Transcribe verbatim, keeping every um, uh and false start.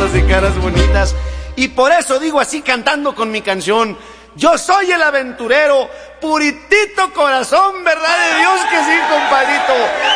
hermosas y caras bonitas. Y por eso digo así cantando con mi canción: yo soy el aventurero, puritito corazón, verdad de Dios que sí, compadrito.